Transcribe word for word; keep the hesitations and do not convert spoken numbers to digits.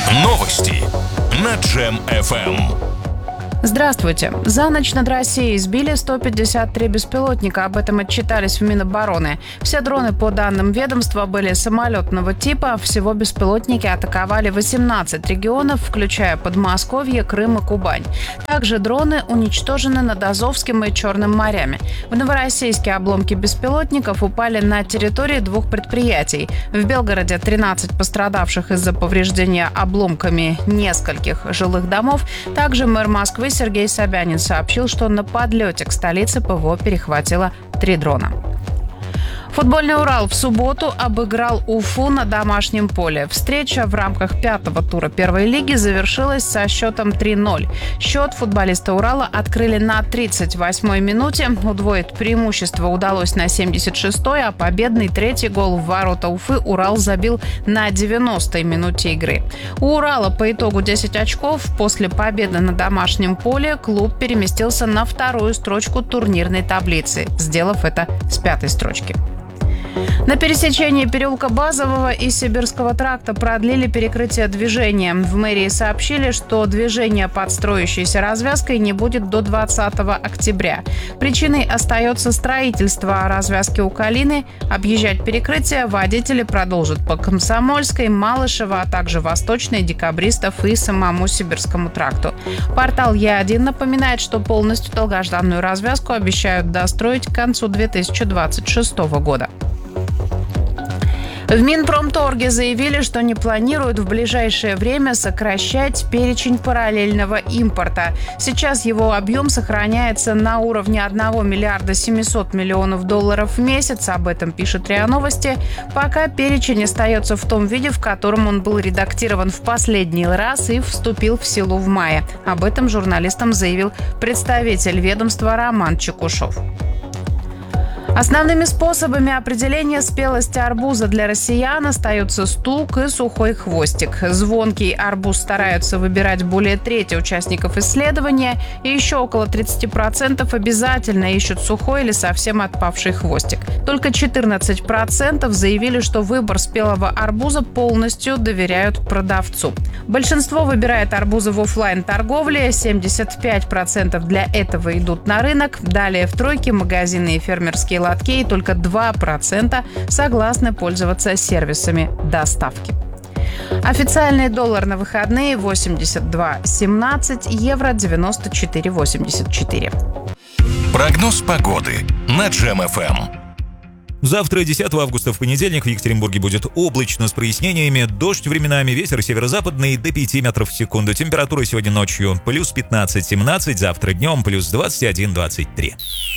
Новости на Джем эф эм. Здравствуйте. За ночь над Россией сбили сто пятьдесят три беспилотника. Об этом отчитались в Минобороны. Все дроны, по данным ведомства, были самолетного типа. Всего беспилотники атаковали восемнадцать регионов, включая Подмосковье, Крым и Кубань. Также дроны уничтожены над Азовским и Черным морями. В Новороссийске обломки беспилотников упали на территории двух предприятий. В Белгороде тринадцать пострадавших из-за повреждения обломками нескольких жилых домов. Также мэр Москвы Сергей Собянин сообщил, что на подлете к столице ПВО перехватило три дрона. Футбольный «Урал» в субботу обыграл Уфу на домашнем поле. Встреча в рамках пятого тура первой лиги завершилась со счетом три ноль. Счет футболисты «Урала» открыли на тридцать восьмой минуте. Удвоить преимущество удалось на семьдесят шестой, а победный третий гол в ворота Уфы «Урал» забил на девяностой минуте игры. У «Урала» по итогу десять очков. После победы на домашнем поле клуб переместился на вторую строчку турнирной таблицы, сделав это с пятой строчки. На пересечении переулка Базового и Сибирского тракта продлили перекрытие движения. В мэрии сообщили, что движение под строящейся развязкой не будет до двадцатого октября. Причиной остается строительство развязки у Калины. Объезжать перекрытие водители продолжат по Комсомольской, Малышево, а также Восточной, Декабристов и самому Сибирскому тракту. Портал Е один напоминает, что полностью долгожданную развязку обещают достроить к концу две тысячи двадцать шестого года. В Минпромторге заявили, что не планируют в ближайшее время сокращать перечень параллельного импорта. Сейчас его объем сохраняется на уровне одного миллиарда семисот миллионов долларов в месяц. Об этом пишет РИА Новости. Пока перечень остается в том виде, в котором он был редактирован в последний раз и вступил в силу в мае. Об этом журналистам заявил представитель ведомства Роман Чекушев. Основными способами определения спелости арбуза для россиян остаются стук и сухой хвостик. Звонкий арбуз стараются выбирать более трети участников исследования, и еще около тридцать процентов обязательно ищут сухой или совсем отпавший хвостик. Только четырнадцать процентов заявили, что выбор спелого арбуза полностью доверяют продавцу. Большинство выбирает арбузы в офлайн-торговле, семьдесят пять процентов для этого идут на рынок. Далее в тройке магазины и фермерские лотки, и только два процента согласны пользоваться сервисами доставки. Официальный доллар на выходные восемьдесят два семнадцать, евро девяносто четыре восемьдесят четыре. Прогноз погоды на Джем эф эм. Завтра, десятого августа, в понедельник, в Екатеринбурге будет облачно с прояснениями, дождь временами, ветер северо-западный до пяти метров в секунду. Температура сегодня ночью плюс пятнадцать-семнадцать, завтра днем плюс двадцать один-двадцать три.